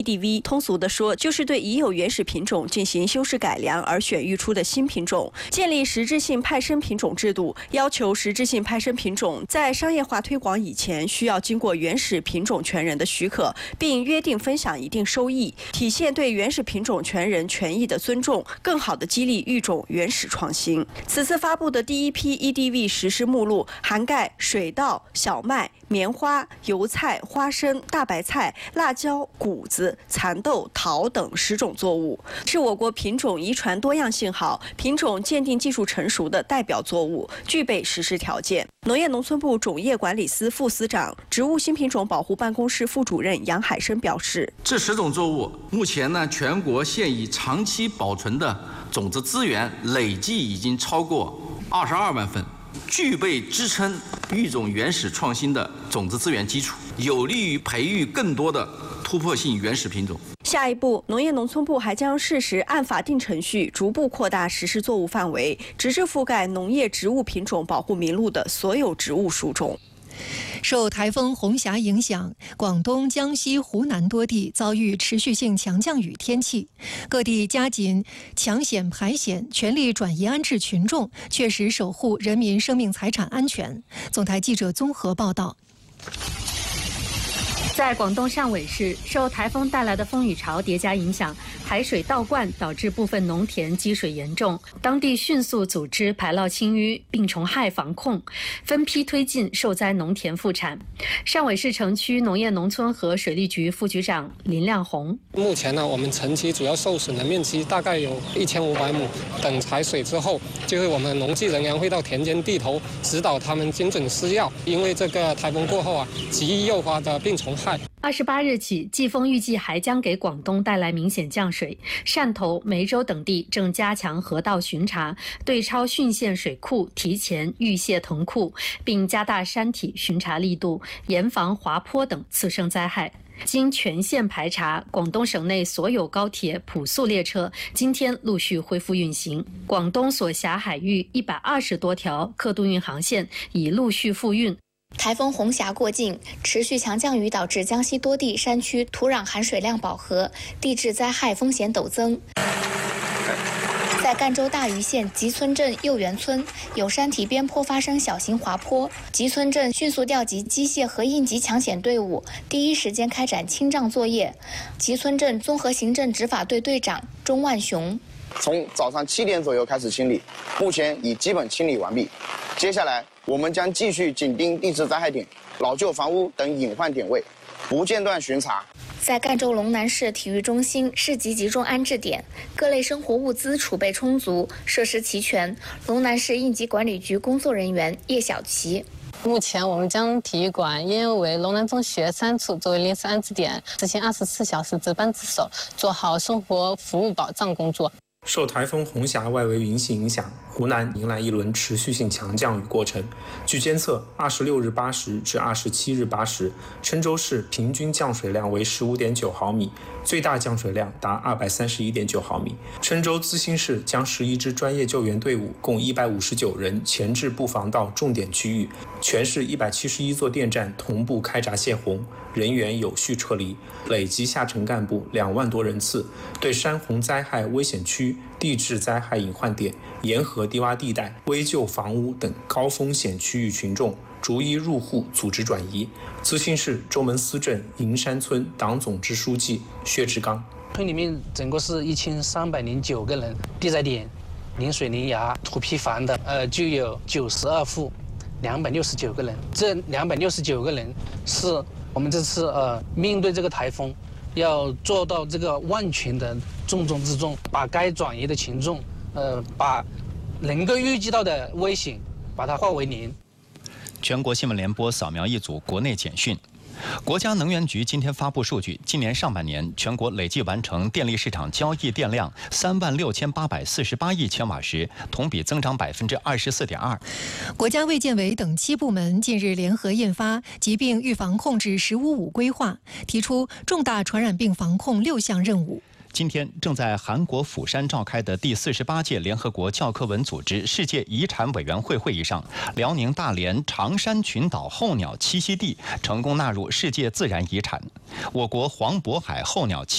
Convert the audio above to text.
EDV， 通俗地说，就是对已有原始品种进行修饰改良而选育出的新品种，建立实质性派生品种制度，要求实质性派生品种在商业化推广以前，需要经过原始品种权人的许可，并约定分享一定收益，体现对原始品种权人权益的尊重，更好地激励育种原始创新。此次发布的第一批 EDV 实施目录涵盖水稻、小麦、棉花、油菜、花生、大白菜、辣椒、谷子、蚕豆、桃等10种作物，是我国品种遗传多样性好、品种鉴定技术成熟的代表作物，具备实施条件。农业农村部种业管理司副司长、植物新品种保护办公室副主任杨海生表示， 这10种作物目前呢，全国现已长期保存的种子资源累计已经超过22万份，具备支撑育种原始创新的种子资源基础，有利于培育更多的突破性原始品种。 下一步，农业农村部还将适时按法定程序逐步扩大实施作物范围，直至覆盖农业植物品种保护名录的所有植物属种。 受台风红霞影响，广东、江西、湖南多地遭遇持续性强降雨天气，各地加紧抢险排险，全力转移安置群众，确实守护人民生命财产安全。总台记者综合报道。 在广东汕尾市，受台风带来的风雨潮叠加影响，海水倒灌导致部分农田积水严重，当地迅速组织排涝清淤、病虫害防控，分批推进受灾农田复产。汕尾市城区农业农村和水利局副局长林亮红： 目前呢，我们城区主要受损的面积大概有1500亩。等排水之后，就是我们农技人员会到田间地头指导他们精准施药，因为这个台风过后啊，极易诱发的病虫害。 28日起，季风预计还将给广东带来明显降水。汕头、梅州等地正加强河道巡查，对超汛县水库提前预泄腾库，并加大山体巡查力度，严防滑坡等次生灾害。经全线排查，广东省内所有高铁、普速列车今天陆续恢复运行。广东所辖海域120多条客渡运航线已陆续复运。 台风红霞过境，持续强降雨导致江西多地山区土壤含水量饱和，地质灾害风险陡增。在赣州大余县集村镇右园村，有山体边坡发生小型滑坡，集村镇迅速调集机械和应急抢险队伍，第一时间开展清障作业。集村镇综合行政执法队队长钟万雄： 从早上7点左右开始清理，目前已基本清理完毕。接下来我们将继续紧盯地质灾害点、老旧房屋等隐患点位，不间断巡查。 在赣州龙南市体育中心市级集中安置点，各类生活物资储备充足，设施齐全。龙南市应急管理局工作人员叶小琪： 目前我们将体育馆应为龙南中学3处作为临时安置点，执行24小时值班值守，做好生活服务保障工作。 受台风红霞外围云系影响，湖南迎来一轮持续性强降雨过程。据监测，26日8时至27日8时，郴州市平均降水量为15.9毫米，最大降水量达231.9毫米。郴州资兴市将11支专业救援队伍共159人前置布防到重点区域，全市171座电站同步开闸泄洪，人员有序撤离，累计下沉干部2万多人次，对山洪灾害危险区、地质灾害隐患点、沿河低洼地带、危旧房屋等高风险区域群众逐一入户组织转移。资兴市周门司镇银山村党总支书记薛志刚： 村里面整个是1309个人，地灾点、临水临崖、土坯房的就有92户，269个人。这269个人是我们这次面对这个台风，要做到这个万全的重中之重，把该转移的群众，把能够预计到的危险，把它化为零。 全国新闻联播扫描一组国内简讯。国家能源局今天发布数据，今年上半年全国累计完成电力市场交易电量36848亿千瓦时，同比增长24.2%。 国家卫健委等7部门近日联合印发《疾病预防控制“十五五”规划》，提出重大传染病防控6项任务。 今天正在韩国釜山召开的第48届联合国教科文组织世界遗产委员会会议上，辽宁大连长山群岛候鸟栖息地成功纳入世界自然遗产。我国黄渤海候鸟